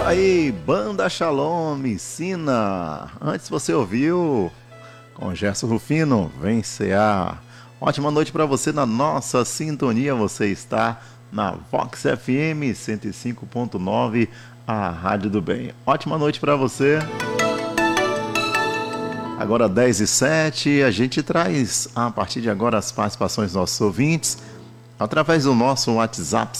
Aí, Banda Shalom, me ensina. Antes você ouviu com Gerson Rufino, Vencear. Ótima noite para você na nossa sintonia. Você está na Vox FM 105.9, a Rádio do Bem. Ótima noite para você. Agora 10h07, a gente traz a partir de agora as participações dos nossos ouvintes através do nosso WhatsApp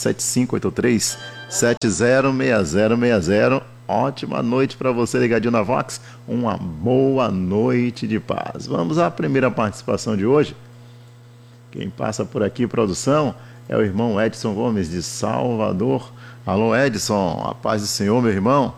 7583-706060. Ótima noite para você ligadinho na Vox, uma boa noite de paz. Vamos à primeira participação de hoje. Quem passa por aqui, produção, é o irmão Edson Gomes de Salvador. Alô Edson, a paz do Senhor, meu irmão.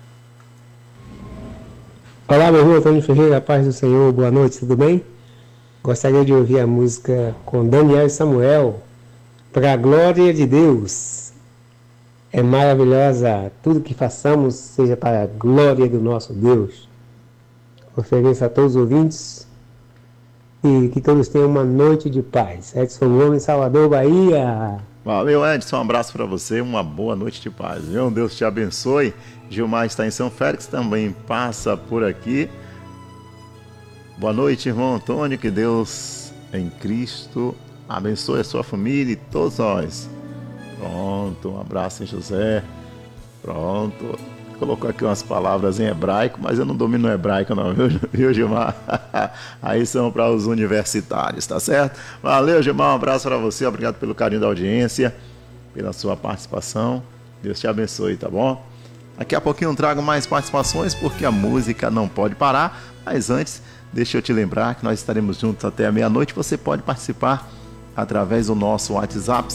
Olá, meu irmão Antônio Ferreira, a paz do Senhor, boa noite, tudo bem? Gostaria de ouvir a música com Daniel e Samuel, para a glória de Deus. É maravilhosa, tudo que façamos seja para a glória do nosso Deus. Ofereço a todos os ouvintes e que todos tenham uma noite de paz. Edson Gomes, Salvador, Bahia. Valeu, Edson, um abraço para você, uma boa noite de paz, viu? Deus te abençoe. Gilmar está em São Félix, também passa por aqui. Boa noite, irmão Antônio, que Deus em Cristo abençoe a sua família e todos nós. Pronto, um abraço em José. Pronto. Colocou aqui umas palavras em hebraico, mas eu não domino hebraico não, viu Gilmar? Aí são para os universitários, tá certo? Valeu, Gilmar, um abraço para você, obrigado pelo carinho da audiência, pela sua participação. Deus te abençoe, tá bom? Daqui a pouquinho eu trago mais participações, porque a música não pode parar, mas antes, deixa eu te lembrar que nós estaremos juntos até a meia-noite. Você pode participar através do nosso WhatsApp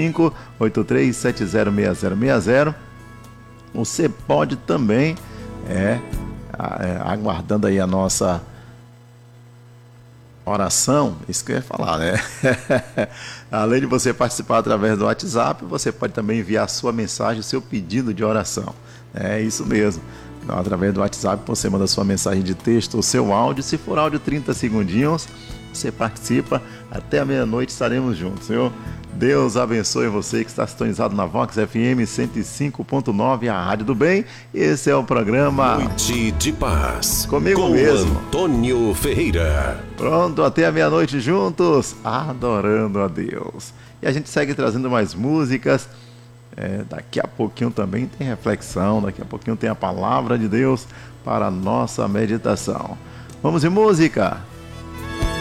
7583706060. Você pode também, aguardando aí a nossa oração, isso que eu ia falar, né? Além de você participar através do WhatsApp, você pode também enviar a sua mensagem, o seu pedido de oração. É isso mesmo. Então, através do WhatsApp, você manda sua mensagem de texto ou seu áudio. Se for áudio 30 segundinhos, você participa. Até a meia-noite estaremos juntos, viu? Deus abençoe você que está sintonizado na Vox FM 105.9, a Rádio do Bem. Esse é o programa Noite de Paz, comigo com mesmo, Antônio Ferreira. Pronto, até a meia-noite juntos, adorando a Deus. E a gente segue trazendo mais músicas. Daqui a pouquinho também tem reflexão, daqui a pouquinho tem a palavra de Deus para a nossa meditação. Vamos de música?